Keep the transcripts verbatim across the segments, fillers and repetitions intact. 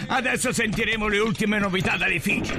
Adesso sentiremo le ultime novità dalle Figi.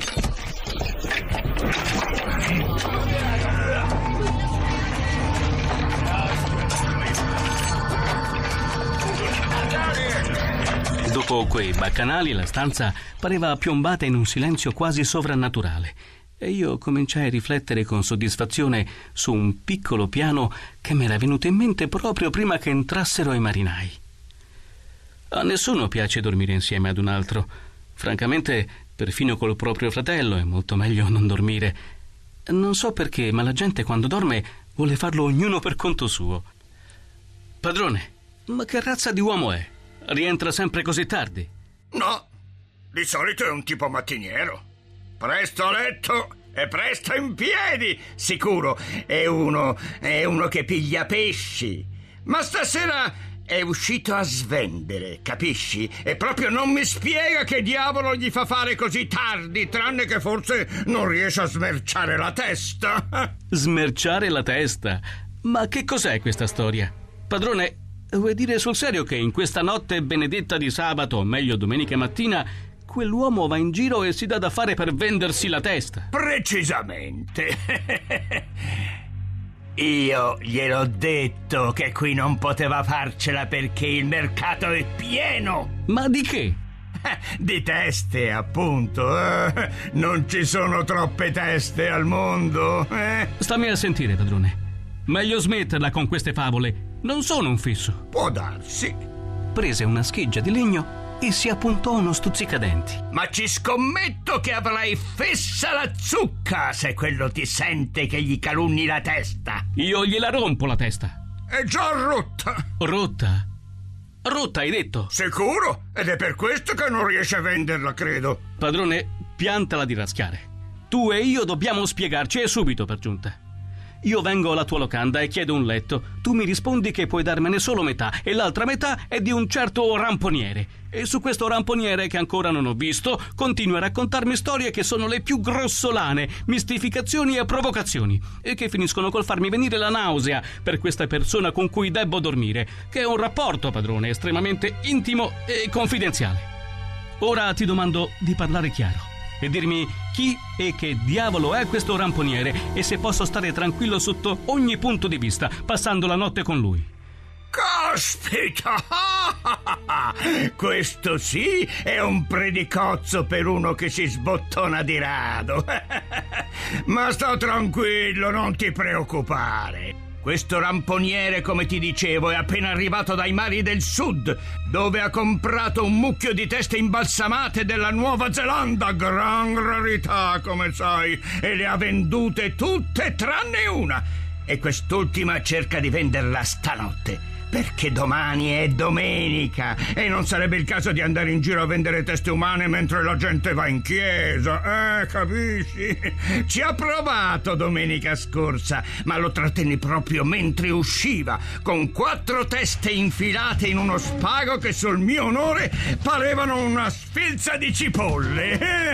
Dopo quei baccanali la stanza pareva piombata in un silenzio quasi sovrannaturale e io cominciai a riflettere con soddisfazione su un piccolo piano che mi era venuto in mente proprio prima che entrassero i marinai. A nessuno piace dormire insieme ad un altro. Francamente, perfino col proprio fratello è molto meglio non dormire. Non so perché, ma la gente quando dorme vuole farlo ognuno per conto suo. Padrone, ma che razza di uomo è? Rientra sempre così tardi? No, di solito è un tipo mattiniero. Presto a letto e presto in piedi, sicuro. È uno, è uno che piglia pesci. Ma stasera è uscito a svendere, capisci? E proprio non mi spiega che diavolo gli fa fare così tardi, tranne che forse non riesce a smerciare la testa. Smerciare la testa? Ma che cos'è questa storia? Padrone, vuoi dire sul serio che in questa notte benedetta di sabato, o meglio domenica mattina, quell'uomo va in giro e si dà da fare per vendersi la testa? Precisamente. Io gliel'ho detto che qui non poteva farcela perché il mercato è pieno. Ma di che? Di teste, appunto. Eh, non ci sono troppe teste al mondo. Eh? Stammi a sentire, padrone. Meglio smetterla con queste favole. Non sono un fisso. Può darsi. Prese una scheggia di legno e si appuntò uno stuzzicadenti. Ma ci scommetto che avrai fessa la zucca se quello ti sente che gli calunni la testa. Io gliela rompo la testa. È già rotta. Rotta? Rotta, hai detto? Sicuro? Ed è per questo che non riesce a venderla, credo. Padrone, piantala di raschiare. Tu e io dobbiamo spiegarci e subito, per giunta. Io vengo alla tua locanda e chiedo un letto. Tu mi rispondi che puoi darmene solo metà e l'altra metà è di un certo ramponiere. E su questo ramponiere, che ancora non ho visto, continui a raccontarmi storie che sono le più grossolane, mistificazioni e provocazioni, e che finiscono col farmi venire la nausea per questa persona con cui debbo dormire, che è un rapporto, padrone, estremamente intimo e confidenziale. Ora ti domando di parlare chiaro e dirmi chi e che diavolo è questo ramponiere e se posso stare tranquillo sotto ogni punto di vista, passando la notte con lui. Caspita! Questo sì è un predicozzo per uno che si sbottona di rado. Ma sta tranquillo, non ti preoccupare. Questo ramponiere, come ti dicevo, è appena arrivato dai mari del sud, dove ha comprato un mucchio di teste imbalsamate della Nuova Zelanda, gran rarità, come sai, e le ha vendute tutte tranne una. E quest'ultima cerca di venderla stanotte, perché domani è domenica e non sarebbe il caso di andare in giro a vendere teste umane mentre la gente va in chiesa, eh, capisci? Ci ha provato domenica scorsa, ma lo trattenni proprio mentre usciva, con quattro teste infilate in uno spago che sul mio onore parevano una sfilza di cipolle.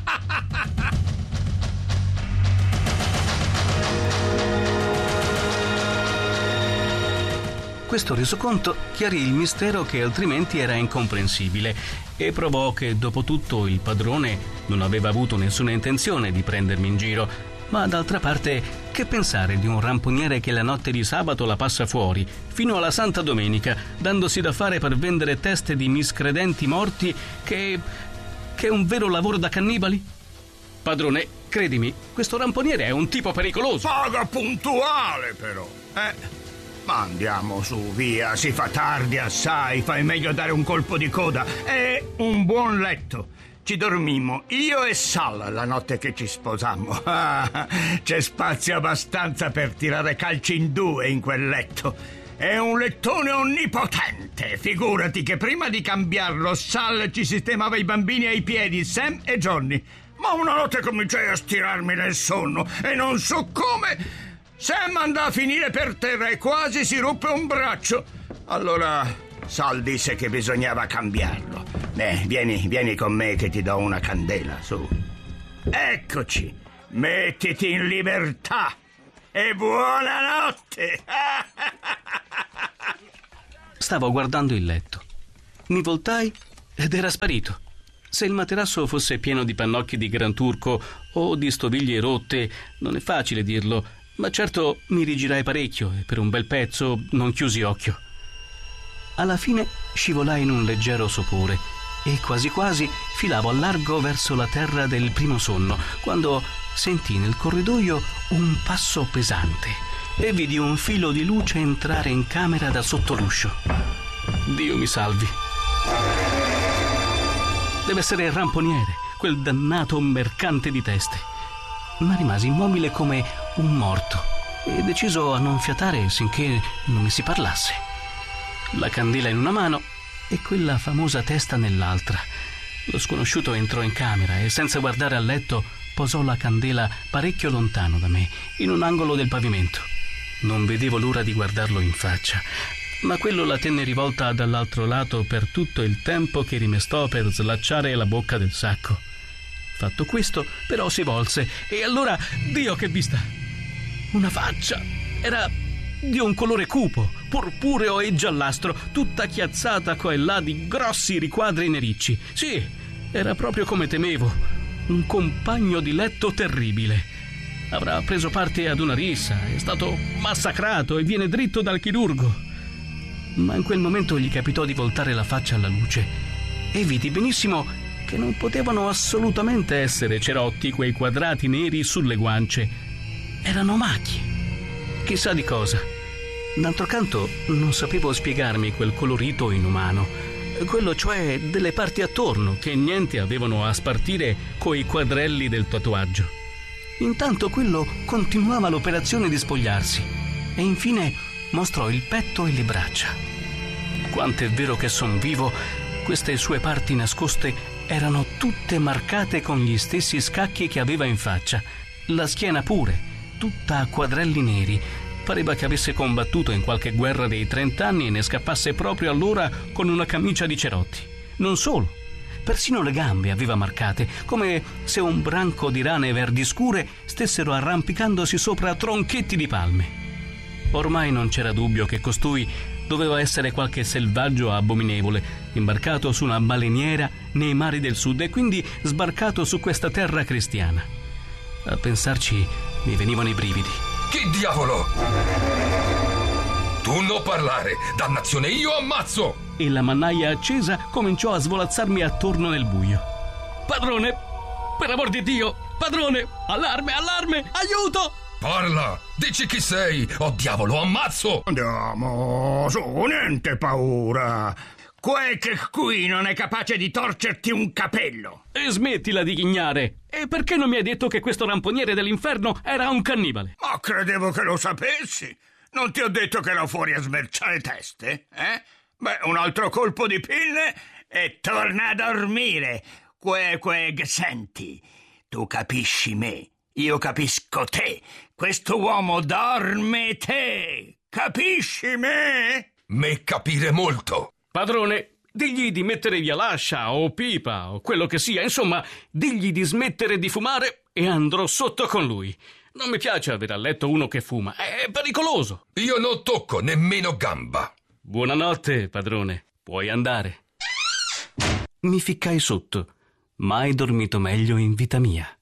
Questo resoconto chiarì il mistero che altrimenti era incomprensibile e provò che dopo tutto il padrone non aveva avuto nessuna intenzione di prendermi in giro, ma d'altra parte che pensare di un ramponiere che la notte di sabato la passa fuori fino alla Santa Domenica, dandosi da fare per vendere teste di miscredenti morti che... che è un vero lavoro da cannibali? Padrone, credimi, questo ramponiere è un tipo pericoloso. Paga puntuale però, eh? Ma andiamo su, via, si fa tardi assai, fai meglio dare un colpo di coda e un buon letto. Ci dormimmo io e Sal la notte che ci sposammo. Ah, c'è spazio abbastanza per tirare calci in due in quel letto. È un lettone onnipotente. Figurati che prima di cambiarlo Sal ci sistemava i bambini ai piedi, Sam e Johnny. Ma una notte cominciai a stirarmi nel sonno e non so come... Sam andò a finire per terra e quasi si ruppe un braccio. Allora Sal disse che bisognava cambiarlo. Beh, vieni, vieni con me che ti do una candela, su. Eccoci, mettiti in libertà e buonanotte. Stavo guardando il letto. Mi voltai ed era sparito. Se il materasso fosse pieno di pannocchi di Gran Turco o di stoviglie rotte, non è facile dirlo, ma certo mi rigirai parecchio e per un bel pezzo non chiusi occhio. Alla fine scivolai in un leggero sopore e quasi quasi filavo a largo verso la terra del primo sonno, quando sentii nel corridoio un passo pesante e vidi un filo di luce entrare in camera da sotto l'uscio. Dio mi salvi. Deve essere il ramponiere, quel dannato mercante di teste. Ma rimasi immobile come un morto e deciso a non fiatare sinché non mi si parlasse. La candela in una mano e quella famosa testa nell'altra. Lo sconosciuto entrò in camera e senza guardare al letto posò la candela parecchio lontano da me, in un angolo del pavimento. Non vedevo l'ora di guardarlo in faccia, ma quello la tenne rivolta dall'altro lato per tutto il tempo che rimestò per slacciare la bocca del sacco. Fatto questo, però si volse e allora, Dio che vista! Una faccia! Era di un colore cupo, purpureo e giallastro, tutta chiazzata qua e là di grossi riquadri nericci. Sì, era proprio come temevo, un compagno di letto terribile. Avrà preso parte ad una rissa, è stato massacrato e viene dritto dal chirurgo. Ma in quel momento gli capitò di voltare la faccia alla luce e vidi benissimo che non potevano assolutamente essere cerotti quei quadrati neri sulle guance. Erano macchie. Chissà di cosa. D'altro canto non sapevo spiegarmi quel colorito inumano, quello cioè delle parti attorno che niente avevano a spartire coi quadrelli del tatuaggio. Intanto quello continuava l'operazione di spogliarsi e infine mostrò il petto e le braccia. Quant'è vero che son vivo, queste sue parti nascoste erano tutte marcate con gli stessi scacchi che aveva in faccia. La schiena pure, tutta a quadrelli neri. Pareva che avesse combattuto in qualche guerra dei trent'anni e ne scappasse proprio allora con una camicia di cerotti. Non solo, persino le gambe aveva marcate, come se un branco di rane verdi scure stessero arrampicandosi sopra tronchetti di palme. Ormai non c'era dubbio che costui doveva essere qualche selvaggio abominevole, imbarcato su una baleniera nei mari del sud e quindi sbarcato su questa terra cristiana. A pensarci mi venivano i brividi. Che diavolo? Tu non parlare, dannazione, io ammazzo! E la mannaia accesa cominciò a svolazzarmi attorno nel buio. Padrone, per amor di Dio, padrone, allarme, allarme, aiuto! Parla, dici chi sei, oh diavolo, ammazzo! Andiamo, su, niente paura. Quel che qui non è capace di torcerti un capello. E smettila di ghignare. E perché non mi hai detto che questo ramponiere dell'inferno era un cannibale? Ma credevo che lo sapessi. Non ti ho detto che ero fuori a smerciare teste, eh? Beh, un altro colpo di pille e torna a dormire. Que, que, senti, tu capisci me, io capisco te. Questo uomo dorme te. Capisci me? Me capire molto. Padrone, digli di mettere via l'ascia o pipa o quello che sia, insomma, digli di smettere di fumare e andrò sotto con lui. Non mi piace avere a letto uno che fuma, è pericoloso. Io non tocco nemmeno gamba. Buonanotte, padrone, puoi andare. Mi ficcai sotto, mai dormito meglio in vita mia.